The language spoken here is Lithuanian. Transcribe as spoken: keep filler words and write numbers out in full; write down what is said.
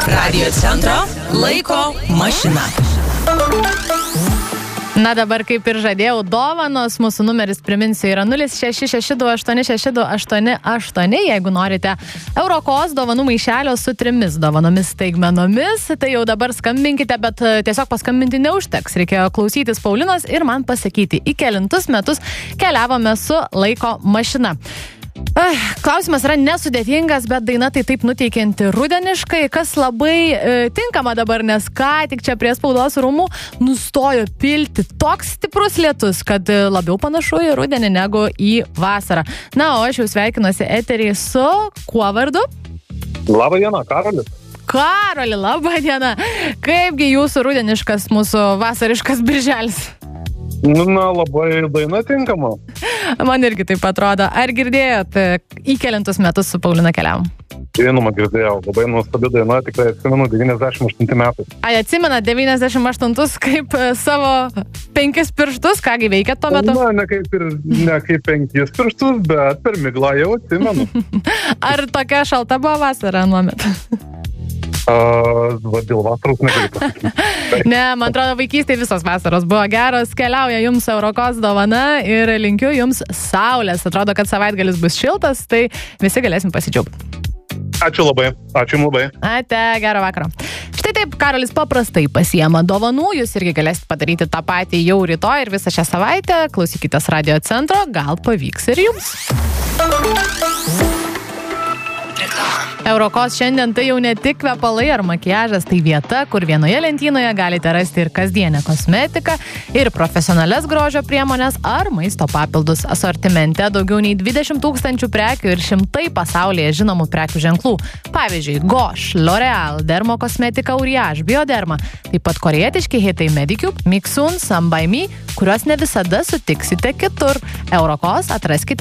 Radio centro laiko mašina. Na dabar, kaip ir žadėjau, dovanos, mūsų numeris, priminsiu, yra nulis šeši šeši du aštuoni šeši du aštuoni aštuoni. Jeigu norite Eurokos dovanų maišelio su trimis dovanomis staigmenomis, tai jau dabar skambinkite, bet tiesiog paskambinti neužteks. Reikėjo klausytis Paulinos ir man pasakyti, į kelintus metus keliavome su laiko mašina. Klausimas yra nesudėtingas, bet daina tai taip nuteikianti rudeniškai, kas labai e, tinkama dabar, nes ką tik čia prie spaudos rūmų nustojo pilti toks stiprus lietus, kad labiau panašu į rudenį negu į vasarą. Na, o aš jau sveikinuosi eterį su kuo vardu? Labą dieną, Karolis. Karoli, labą dieną. Kaipgi jūsų rudeniškas, mūsų vasariškas birželis? Na, labai daina tinkama. Man irgi taip atrodo. Ar girdėjot, į kelintus metus su Paulina keliavom? Žinoma, girdėjau. Labai nuostabi daina, tikrai atsimenu devyniasdešimt aštunti metai. Ai, atsimena devyniasdešimt aštuntus kaip savo penkis pirštus, kągi veikėt tuo metu? Na, ne kaip, ir, ne kaip penkis pirštus, bet per miglą jau atsimenu. Ar tokia šalta buvo vasara nuo metu? Uh, va, dėl vasaros negaliu pasakyti. Ne, man atrodo, vaikystėje visos vasaros buvo geros. Keliauja jums Eurokos dovana ir linkiu jums saulės. Atrodo, kad savaitgalis bus šiltas, tai visi galėsim pasidžiaugti. Ačiū labai, ačiū labai. Ate, gero vakaro. Štai taip, Karolis paprastai pasiema dovanų, jūs irgi galėsite padaryti tą patį jau rytoj ir visą šią savaitę. Klausykitės Radio Centro, gal pavyks ir jums. Eurokos šiandien tai jau ne tik kvepalai ar makiažas, tai vieta, kur vienoje lentynoje galite rasti ir kasdienę kosmetiką, ir profesionalias grožio priemonės ar maisto papildus. Asortimente daugiau nei dvidešimt tūkstančių prekių ir šimtai pasaulyje žinomų prekių ženklų. Pavyzdžiui, Gosh, L'Oreal, Dermokosmetika Uriage, Bioderma, taip pat korejietiški hitai Medicube, Mixun, Some by Me, kuriuos ne visada sutiksite kitur. Eurokos atraskite